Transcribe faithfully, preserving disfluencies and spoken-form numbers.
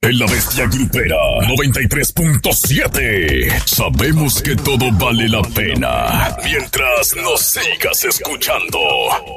de la Bestia Grupera noventa y tres punto siete. Sabemos que todo vale la pena mientras nos sigas escuchando.